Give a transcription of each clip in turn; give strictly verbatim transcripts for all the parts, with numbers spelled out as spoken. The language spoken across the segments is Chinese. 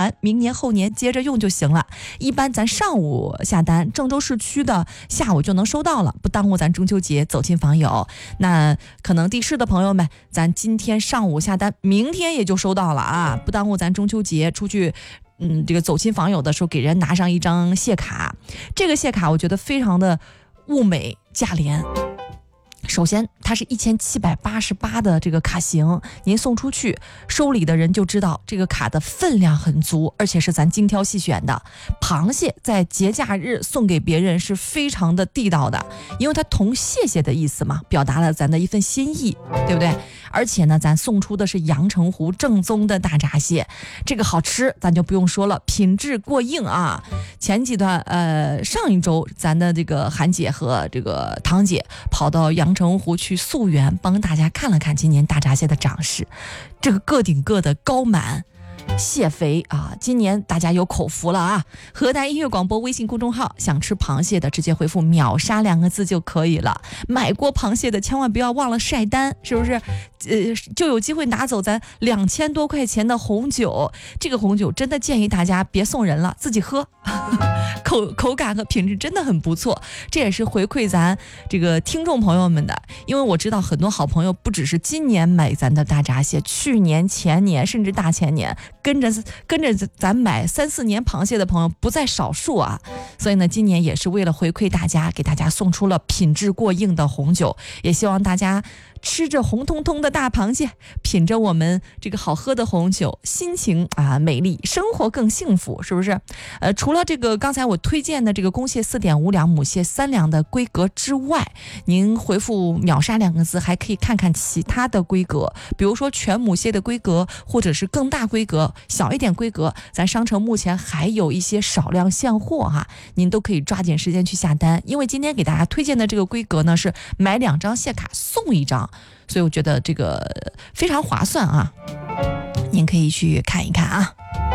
完，明年后年接着用就行了。一般咱上午下单，郑州市区的下午就能收到了，不耽误咱中秋节走亲访友。那可能地市的朋友们，咱今天上午下单，明天也就收到了啊，不耽误咱中秋节出去嗯，这个走亲访友的时候给人拿上一张谢卡。这个谢卡我觉得非常的物美价廉。首先它是一千七百八十八的这个卡型，您送出去，收礼的人就知道这个卡的分量很足，而且是咱精挑细选的。螃蟹在节假日送给别人是非常的地道的，因为它同谢谢的意思嘛，表达了咱的一份心意，对不对？而且呢，咱送出的是阳澄湖正宗的大闸蟹，这个好吃咱就不用说了，品质过硬啊。前几段呃上一周咱的这个韩姐和这个堂姐跑到阳澄湖去溯源，帮大家看了看今年大闸蟹的长势，这个个顶个的高满蟹肥啊，今年大家有口福了啊！河南音乐广播微信公众号，想吃螃蟹的直接回复秒杀两个字就可以了。买过螃蟹的千万不要忘了晒单，是不是？呃，就有机会拿走咱两千多块钱的红酒。这个红酒真的建议大家别送人了，自己喝，口口感和品质真的很不错。这也是回馈咱这个听众朋友们的，因为我知道很多好朋友不只是今年买咱的大闸蟹，去年、前年甚至大前年。跟着跟着咱买三四年螃蟹的朋友不在少数啊，所以呢，今年也是为了回馈大家，给大家送出了品质过硬的红酒，也希望大家吃着红彤彤的大螃蟹，品着我们这个好喝的红酒，心情啊美丽，生活更幸福，是不是？呃，除了这个刚才我推荐的这个公蟹四点五两、母蟹三两的规格之外，您回复秒杀两个字，还可以看看其他的规格，比如说全母蟹的规格，或者是更大规格、小一点规格，咱商城目前还有一些少量现货哈，您都可以抓紧时间去下单，因为今天给大家推荐的这个规格呢是买两张蟹卡送一张。所以我觉得这个非常划算啊，您可以去看一看啊。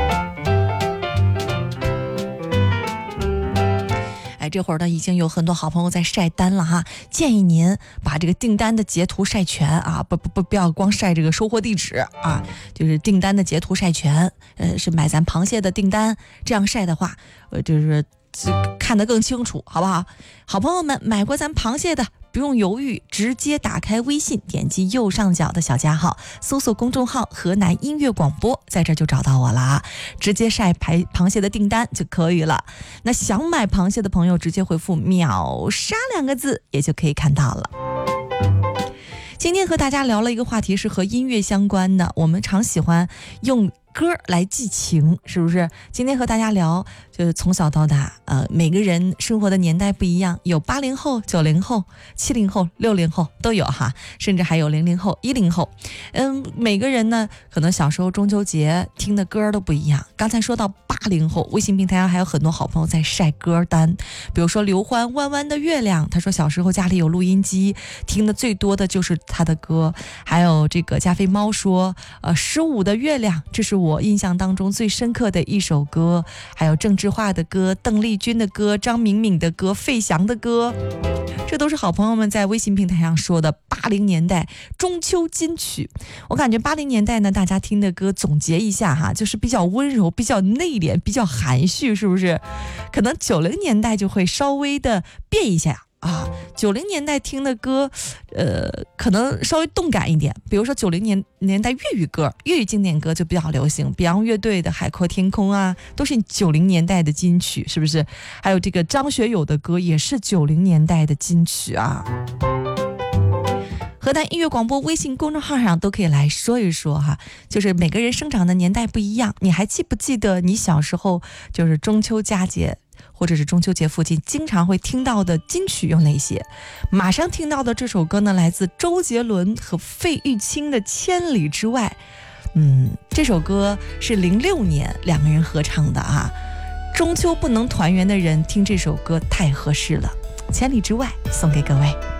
哎，这会儿呢已经有很多好朋友在晒单了哈，建议您把这个订单的截图晒全啊，不不不不要光晒这个收货地址啊，就是订单的截图晒全，呃，是买咱螃蟹的订单，这样晒的话，呃，就是看得更清楚，好不好？好朋友们，买过咱螃蟹的，不用犹豫，直接打开微信，点击右上角的小加号，搜索公众号河南音乐广播，在这就找到我了啊，直接晒排螃蟹的订单就可以了。那想买螃蟹的朋友，直接回复秒杀两个字，也就可以看到了。今天和大家聊了一个话题，是和音乐相关的，我们常喜欢用歌来寄情，是不是？今天和大家聊，就是从小到大，呃，每个人生活的年代不一样，有八零后、九零后、七零后、六零后都有哈，甚至还有零零后、一零后。嗯，每个人呢，可能小时候中秋节听的歌都不一样。刚才说到八零后，微信平台上还有很多好朋友在晒歌单，比如说刘欢《弯弯的月亮》，他说小时候家里有录音机，听的最多的就是他的歌。还有这个加菲猫说，呃，十五的月亮，这是我印象当中最深刻的一首歌。还有郑智化的歌、邓丽君的歌、张敏敏的歌、费翔的歌，这都是好朋友们在微信平台上说的八零年代中秋金曲。我感觉八零年代呢，大家听的歌总结一下哈，就是比较温柔、比较内敛、比较含蓄，是不是？可能九零年代就会稍微的变一下啊，九零年代听的歌，呃，可能稍微动感一点。比如说九零年年代粤语歌，粤语经典歌就比较流行，Beyond乐队的《海阔天空》啊，都是九零年代的金曲，是不是？还有这个张学友的歌也是九零年代的金曲啊。河南音乐广播微信公众号上都可以来说一说哈，就是每个人生长的年代不一样，你还记不记得你小时候就是中秋佳节或者是中秋节附近经常会听到的金曲有哪些？马上听到的这首歌呢，来自周杰伦和费玉清的《千里之外》。嗯，这首歌是零六年两个人合唱的啊，中秋不能团圆的人听这首歌太合适了，《千里之外》送给各位。